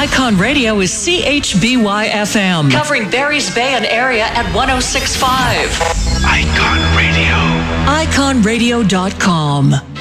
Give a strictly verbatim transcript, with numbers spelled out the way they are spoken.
Icon Radio is C H B Y F M, covering Barry's Bay and area at one oh six point five. Icon Radio. icon radio dot com.